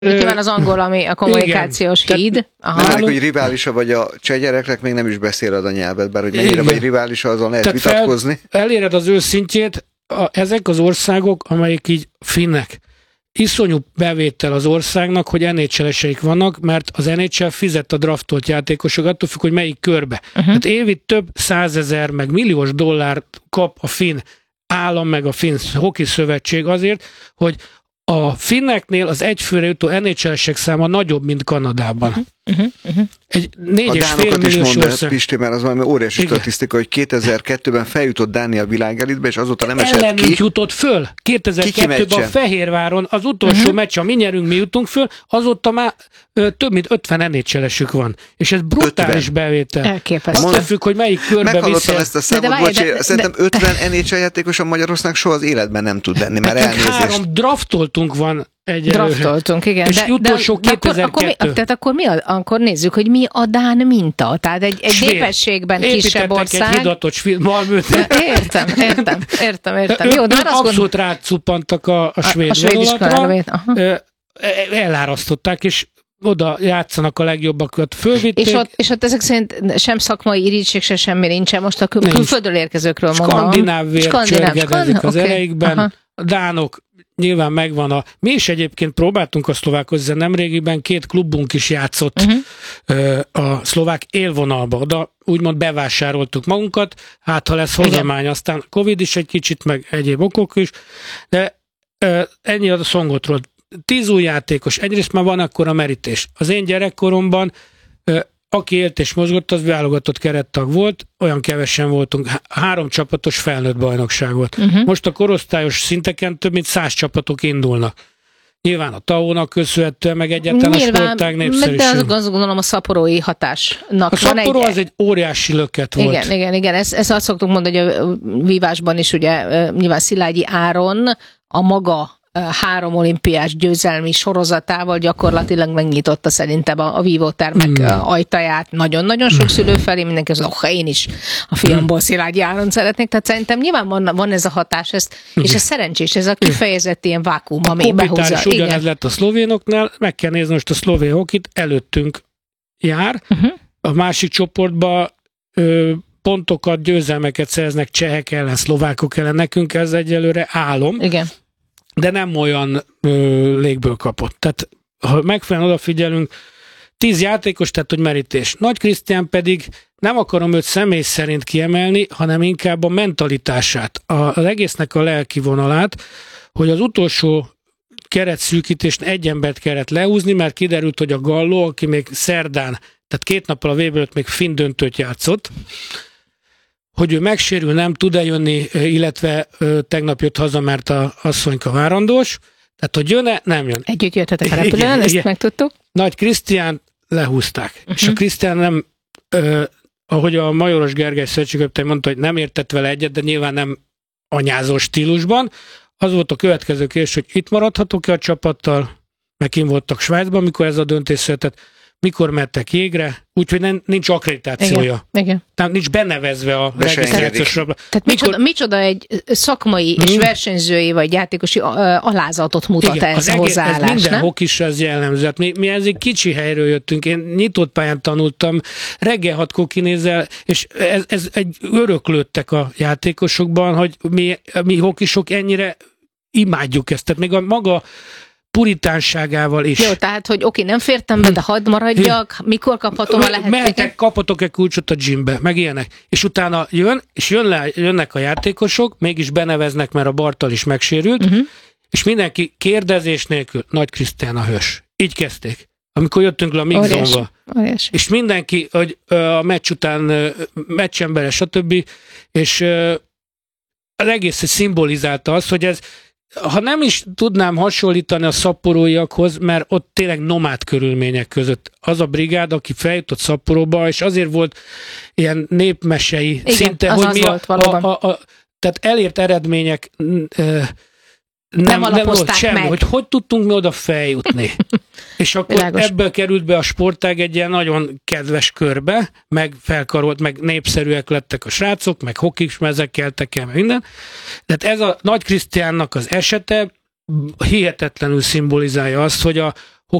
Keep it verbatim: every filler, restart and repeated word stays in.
Nyilván az angol, ami a kommunikációs igen. híd. Aha. Nem, hogy riválisa vagy a cseh gyereknek, még nem is beszéled a nyelvet, bár hogy mennyire vagy riválisa, azon lehet tehát vitatkozni. Fel, eléred az őszintjét, a, ezek az országok, amelyik így finnek, iszonyú bevétel az országnak, hogy en há el-eseik vannak, mert az en há el fizet a draftolt játékosok, attól függ, hogy melyik körbe. Uh-huh. Tehát évi több százezer, meg milliós dollárt kap a finn állam, meg a finn hoki szövetség azért, hogy a finneknél az egyfőre jutó en há el-esek száma nagyobb, mint Kanadában. Uh-huh. Uh-huh. Uh-huh. Egy négy és fél milliós ország. Pisti, mert az valami óriási statisztika, hogy kétezer-kettőben feljutott Dánia világelitbe, és azóta nem esett ellenünk ki. jutott föl. kétezer-kettőben a Fehérváron az utolsó uh-huh. meccs, a mi nyerünk, mi jutunk föl, azóta már ö, több mint ötven en há el-esük van. És ez brutális ötven bevétel. Elképesztő. Attól függ, hogy melyik körbe Meghallottam viszel. ezt a számot, bocsi, szerintem ötven en há el játékos a Magyarországnak soha az életben nem tud lenni, mert elnézést. Három draftoltunk van. Draftoltunk, igen. És de, utolsó de, kétezer-kettő. Akkor, akkor, mi, tehát akkor, mi a, akkor nézzük, hogy mi a dán minta. Tehát egy, egy népességben kisebb ország. Egy hidatos Malmöt. Értem, értem, értem, értem. Jó, de abszolút gond... rácuppantak a, a svéd, a, a svéd vonalatra. Elárasztották, és oda játszanak a legjobbakat, fölvitték. És ott, és ott ezek szerint sem szakmai irítség, se semmi nincsen. Most a külföldről érkezőkről mondom. Skandináv vér csörgedezik az okay. ereikben. Aha. A dánok nyilván megvan a... Mi is egyébként próbáltunk a szlovákozni, nemrégiben két klubunk is játszott uh-huh. a szlovák élvonalba. Oda úgymond bevásároltuk magunkat, hát ha lesz hozamány, aztán Covid is egy kicsit, meg egyéb okok is, de ennyi a Szongotról. Tíz új játékos, egyrészt már van akkor a merítés. Az én gyerekkoromban aki élt és mozgott, az válogatott kerettag volt, olyan kevesen voltunk, három csapatos felnőtt bajnokság volt. Uh-huh. Most a korosztályos szinteken több mint száz csapatok indulnak. Nyilván a távónak köszönhetően, meg egyáltalán Nyilván, a sportág népszerűség. De azt gondolom a szaporói hatásnak. A szaporó egy... az egy óriási löket volt. Igen, igen, igen. Ezt, ezt azt szoktuk mondani, hogy a vívásban is ugye nyilván Szilágyi Áron a maga három olimpiás győzelmi sorozatával gyakorlatilag megnyitotta szerintem a, a vívótermek mm. ajtaját nagyon-nagyon sok szülő felé, mindenki az, oh, én is a fiamból Szilágyi Áron szeretnék, tehát szerintem nyilván van, van ez a hatás, ezt, és ez szerencsés, ez a kifejezett ilyen vákuum, ami behúzza. És ugyanez lett a szlovénoknál, meg kell nézni most a szlovén hokit, előttünk jár, uh-huh. a másik csoportban ö, pontokat, győzelmeket szereznek csehek ellen, szlovákok ellen, nekünk ez egyelőre álom. Igen. De nem olyan ö, légből kapott. Tehát, ha megfelelően odafigyelünk, tíz játékos, tehát, hogy merítés. Nagy Krisztián pedig nem akarom őt személy szerint kiemelni, hanem inkább a mentalitását, a, az egésznek a lelki vonalát, hogy az utolsó keretszűkítést egy embert kellett leúzni, mert kiderült, hogy a Galló, aki még szerdán, tehát két nappal a vé bé előtt még finn döntőt játszott, hogy ő megsérül, nem tud eljönni, illetve ö, tegnap jött haza, mert a asszonyka várandós. Tehát, hogy jön-e, nem jön. Együtt jöttetek a repülőn, ezt megtudtuk. Nagy Krisztián lehúzták. Uh-huh. És a Krisztián nem, ö, ahogy a Majoros Gergely szövetségköptei mondta, hogy nem értett vele egyet, de nyilván nem anyázó stílusban. Az volt a következő kérdés, hogy itt maradhatok-e a csapattal, meg kim voltak Svájcban, mikor ez a döntés született, mikor mentek jégre, úgyhogy nem, nincs akkreditációja. Igen, igen. Tehát nincs benevezve a regisztrációs rabla. Tehát mikor... micsoda, micsoda egy szakmai hmm. és versenyzői vagy játékosi alázatot mutat igen, ez a hozzáállás, ez minden nem? hokis ez jellemző. Hát mi, mi ez egy kicsi helyről jöttünk, én nyitott pályán tanultam, reggel hatkor kinézel, és ez, ez egy öröklődtek a játékosokban, hogy mi, mi hokisok ennyire imádjuk ezt. Tehát még a maga puritánságával is. Jó, tehát, hogy oké, nem fértem be, de hadd maradjak, mikor kaphatom a lehetőséget? Mehetek, kaphatok egy kulcsot a gymbe, meg ilyenek. És utána jön, és jön le, jönnek a játékosok, mégis beneveznek, mert a Bartal is megsérült, uh-huh. és mindenki kérdezés nélkül, Nagy Krisztián a hős. Így kezdték. Amikor jöttünk le a Mixzonba. És mindenki, hogy a meccs után meccsembere, stb. És az egész szimbolizálta azt, hogy ez ha nem is tudnám hasonlítani a szaporóiakhoz, mert ott tényleg nomád körülmények között az a brigád, aki feljutott Szaporóba, és azért volt ilyen népmesei igen, szinte, az hogy az mi volt, a, a, a, a, tehát elért eredmények e, nem, nem alapozták semmi, meg. hogy hogy tudtunk mi oda feljutni. És akkor Világos. Ebből került be a sportág egy ilyen nagyon kedves körbe, meg felkarolt, meg népszerűek lettek a srácok, meg hokis mezek keltek el, meg minden. Tehát ez a Nagy Krisztiánnak az esete hihetetlenül szimbolizálja azt, hogy a,